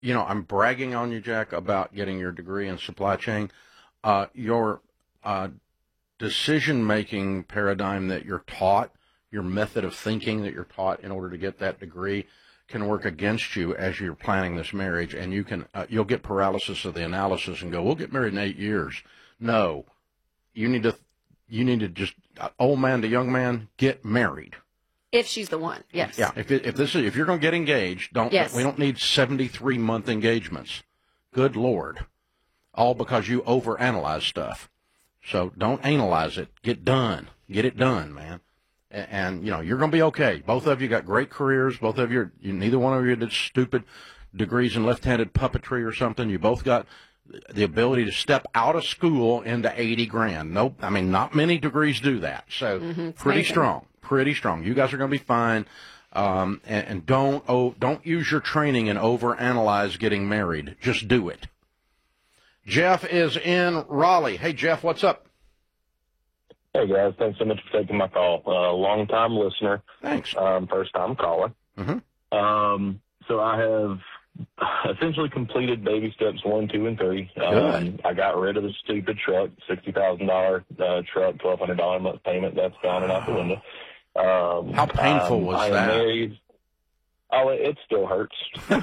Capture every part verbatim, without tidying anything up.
you know, I'm bragging on you, Jack, about getting your degree in supply chain. Uh, your uh, decision-making paradigm that you're taught, your method of thinking that you're taught in order to get that degree, can work against you as you're planning this marriage, and you can uh, you'll get paralysis of the analysis and go, we'll get married in eight years. No, you need to you need to just uh, old man to young man, get married. If she's the one, yes. Yeah. If it, if this is if you're going to get engaged, don't yes. we don't need seventy-three month engagements. Good Lord, all because you overanalyze stuff. So don't analyze it. Get done. Get it done, man. And, and you know you're going to be okay. Both of you got great careers. Both of you, you neither one of you did stupid degrees in left-handed puppetry or something. You both got the ability to step out of school into eighty grand. Nope. I mean, not many degrees do that. So mm-hmm, pretty amazing. strong. Pretty strong. You guys are going to be fine. Um, and, and don't oh, don't use your training and overanalyze getting married. Just do it. Jeff is in Raleigh. Hey, Jeff, what's up? Hey, guys. Thanks so much for taking my call. Uh, long-time listener. Thanks. Um, first-time caller. Mm-hmm. Um, so I have essentially completed baby steps one, two, and three. Um, I got rid of the stupid truck, sixty thousand dollars uh, truck, twelve hundred dollars a month payment. That's gone and out the window. Um, How painful um, was I that? Am married. Oh, it, it still hurts.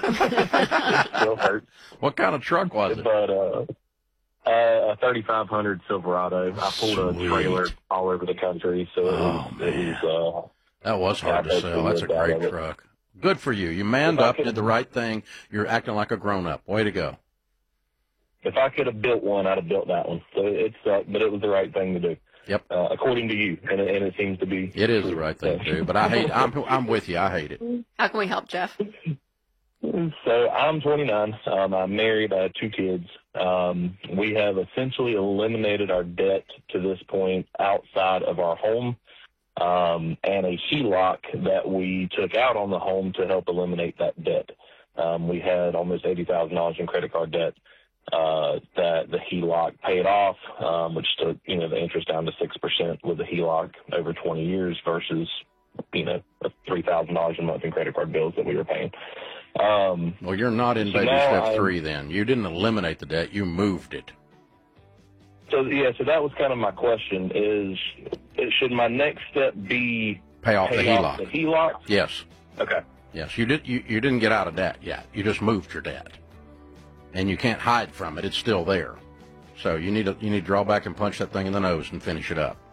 It still hurts. What kind of truck was it? But uh, uh, a thirty-five hundred Silverado. I pulled Sweet. a trailer all over the country, so it Oh, was, man. it was uh, That was hard yeah, to sell. That's a lived out great of it. truck. Good for you. You manned If I up, could- did the right thing. You're acting like a grown-up. Way to go. If I could have built one, I'd have built that one. So it sucked, but it was the right thing to do. Yep. Uh, according to you, and it, and it seems to be. It is the right thing to do, but I hate. I'm I'm with you. I hate it. How can we help, Jeff? So I'm twenty-nine. Um, I'm married. I have two kids. Um, we have essentially eliminated our debt to this point outside of our home um, and a H E L O C that we took out on the home to help eliminate that debt. Um, we had almost eighty thousand dollars in credit card debt uh, that the H E L O C paid off, um, which took, you know, the interest down to six percent with the H E L O C over twenty years versus, you know, three thousand dollars a month in credit card bills that we were paying. Um, Well, you're not in so baby now step I'm- three then. You didn't eliminate the debt. You moved it. So, yeah, so that was kind of my question is, is should my next step be Pay off the pay H E L O off C. the H E L O C? Yes. Okay. Yes. You, did, you, you didn't get out of debt yet. You just moved your debt. And you can't hide from it. It's still there. So you need to, you need to draw back and punch that thing in the nose and finish it up.